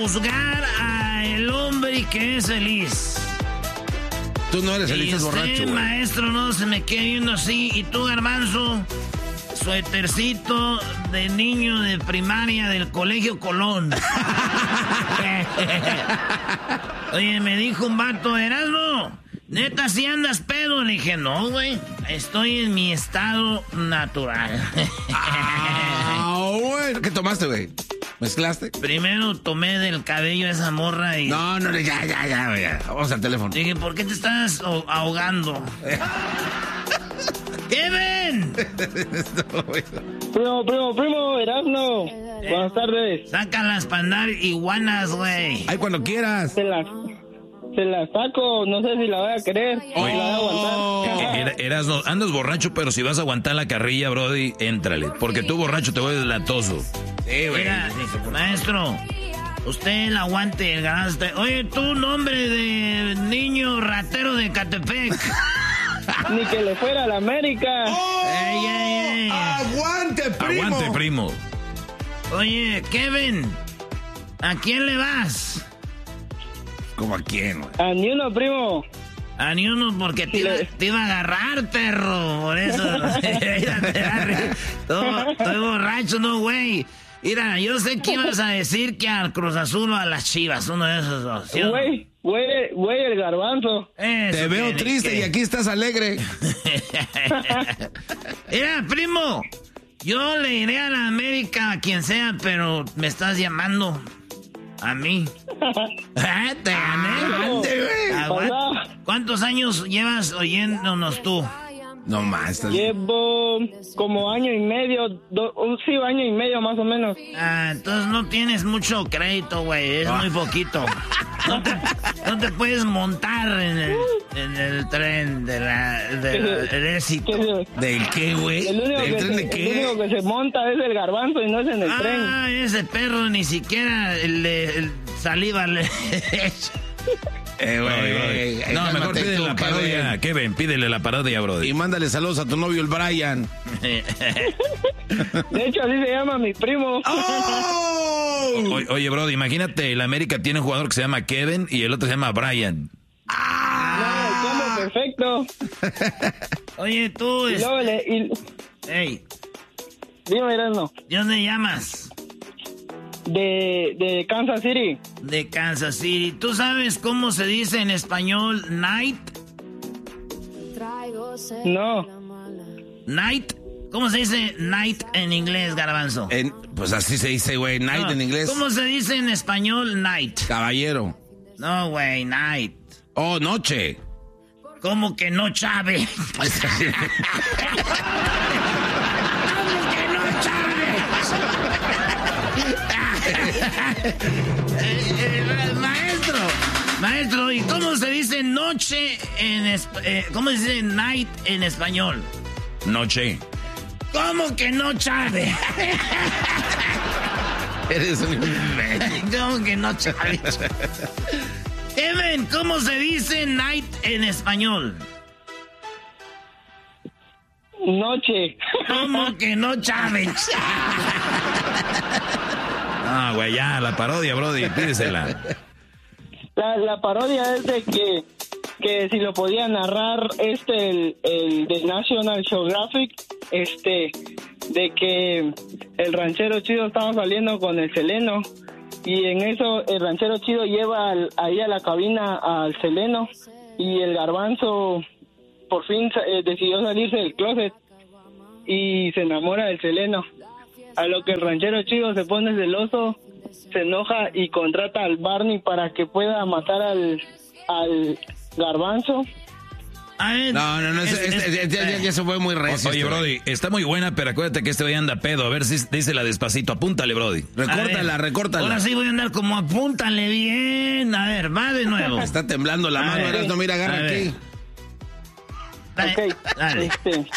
juzgar a el hombre que es feliz. Tú no eres feliz, es borracho, güey. Maestro, no se me quede viendo así. Y tú, Garbanzo, suétercito de niño de primaria del Colegio Colón. Oye, me dijo un vato, Erasmo, neta, si andas pedo. Le dije, no, güey, estoy en mi estado natural. Güey. ¿Qué tomaste, güey? ¿Mezclaste? Primero tomé del cabello a esa morra y... No, ya. Vamos al teléfono. Dije, ¿por qué te estás ahogando? ¡Kevin! Primo, Erasmo. Buenas tardes. Sácalas para andar iguanas, güey. Ay, cuando quieras. Se las saco, no sé si la voy a querer o la voy a aguantar. Erasmo, andas borracho, pero si vas a aguantar la carrilla, brody, éntrale. Porque tú borracho te vuelves latoso. Mira, maestro, usted el aguante, el Garbanzo. Oye, tú, nombre de niño ratero de Catepec. Ni que le fuera a la América. ¡Ey! ¡Aguante, primo! Aguante, primo. Oye, Kevin, ¿a quién le vas? ¿Cómo a quién, güey? A ni uno, primo. A ni uno, porque te iba a agarrar, perro. Por eso. Estoy borracho, no, güey. Mira, yo sé que ibas a decir que al Cruz Azul o a las Chivas, uno de esos dos. ¿Sí? Güey, el Garbanzo. Te veo triste y aquí estás alegre. Mira, primo, yo le iré a la América a quien sea, pero me estás llamando a mí. Te gané. ¿Cuántos años llevas oyéndonos tú? No más. Llevo como año y medio, año y medio más o menos. Entonces no tienes mucho crédito, güey, es muy poquito. No te puedes montar en el tren del éxito. ¿Del qué, güey? El único que se monta es el Garbanzo y no es en el tren. Ese perro ni siquiera el saliva le echa. No, mejor pídele la parodia, Kevin, pídele la parodia, brody. Y mándale saludos a tu novio, el Brian. De hecho, así se llama mi primo. ¡Oh! Oye, brody, imagínate, el América tiene un jugador que se llama Kevin y el otro se llama Brian. No, como perfecto. Oye, tú... Ey. Dime, Erasmo. ¿De dónde llamas? De Kansas City. De Kansas City. ¿Tú sabes cómo se dice en español night? No. ¿Night? ¿Cómo se dice night en inglés, Garbanzo? Pues así se dice, güey, night en inglés. ¿Cómo se dice en español night? Caballero. No, güey, night. Oh, noche. ¿Cómo que no, Chávez? ¿Cómo que no, Chávez? Maestro, ¿y cómo se dice noche cómo se dice night en español? Noche. ¿Cómo que no, Chávez? Eres un imbécil. ¿Cómo que no, Chávez? Kevin, ¿cómo se dice night en español? Noche. ¿Cómo que no, Chávez? Ah, güey, ya, la parodia, brody, pídesela. La parodia es de que si lo podía narrar el de National Geographic, de que el ranchero chido estaba saliendo con el Seleno y en eso el ranchero chido lleva ahí a la cabina al Seleno y el Garbanzo por fin decidió salirse del closet y se enamora del Seleno. A lo que el ranchero chido se pone celoso, se enoja y contrata al Barney para que pueda matar al Garbanzo. No, ya se fue muy recio. Oye, brody, está muy buena, pero acuérdate que este hoy anda pedo. A ver si dísela despacito. Apúntale, brody. Recórtala. Ahora sí voy a andar como apúntale bien. A ver, va de nuevo. Está temblando la mano, Erasmo, mira, agarra aquí. Ok, dale.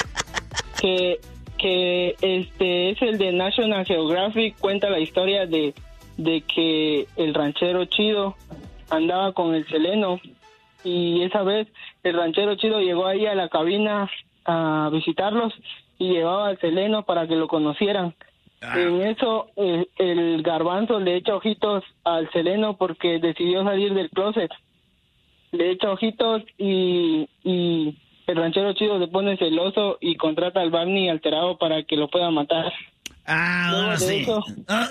Que es el de National Geographic, cuenta la historia de que el ranchero chido andaba con el Seleno y esa vez el ranchero chido llegó ahí a la cabina a visitarlos y llevaba al Seleno para que lo conocieran En eso, el Garbanzo le echa ojitos al Seleno porque decidió salir del closet. Le echa ojitos y el ranchero chido se pone celoso y contrata al Barney alterado para que lo pueda matar. Ahora sí. Eso,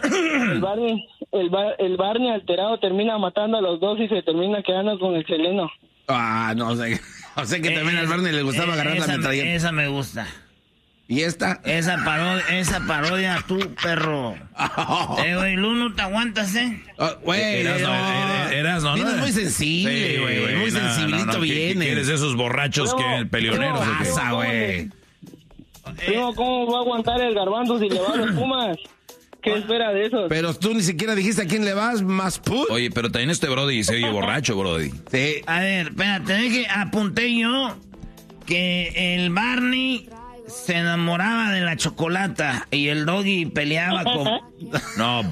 el Barney alterado termina matando a los dos y se termina quedando con el Seleno. No sé. O sea que también al Barney le gustaba agarrar la metralleta. Esa me gusta. ¿Y esta? Esa parodia, tú, perro. Güey, Lu, no te aguantas, Güey, no. Es muy sensible, güey. Muy sensibilito viene. ¿Quieres esos borrachos que peleoneros? ¿Qué pasa, güey? Primo, ¿cómo va a aguantar el Garbanzo si le va a los Pumas? ¿Qué espera de esos? Pero tú ni siquiera dijiste a quién le vas, más put. Oye, pero también Brody se oye borracho, Brody. Sí. A ver, espérate, apunté yo que el Barney se enamoraba de la chocolata y el Doggy peleaba con... No.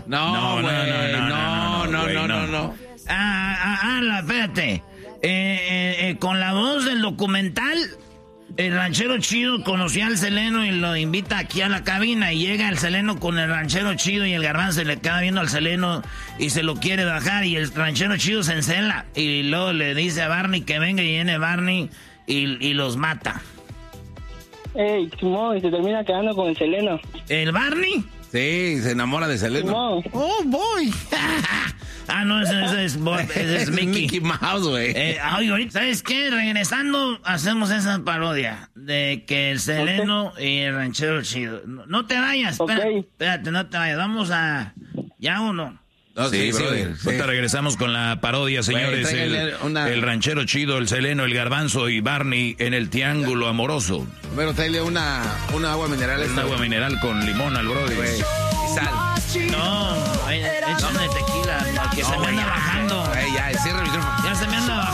Espérate. Con la voz del documental, el ranchero chido conocía al Seleno y lo invita aquí a la cabina y llega el Seleno con el ranchero chido y el Garbanzo se le queda viendo al Seleno y se lo quiere bajar y el ranchero chido se encela y luego le dice a Barney que venga y viene Barney y los mata. Ey, Simón, y se termina quedando con el Seleno. ¿El Barney? Sí, se enamora de Seleno. Simón. Oh, boy. No, ese es Mickey. Mickey Mouse, güey. Oye, ahorita, ¿sabes qué? Regresando, hacemos esa parodia de que el Seleno y el ranchero chido. No te vayas, espérate, no te vayas. Vamos a... ¿Ya o no? Sí, brother. Ahorita regresamos con la parodia, señores. El ranchero chido, el Seleno, el Garbanzo y Barney en el triángulo amoroso. Bueno, tráele una agua mineral. Un agua mineral con limón al brother. Y sal. No, échame tequila, porque se me anda bajando. Ya, cierra el micrófono. Ya se me anda bajando.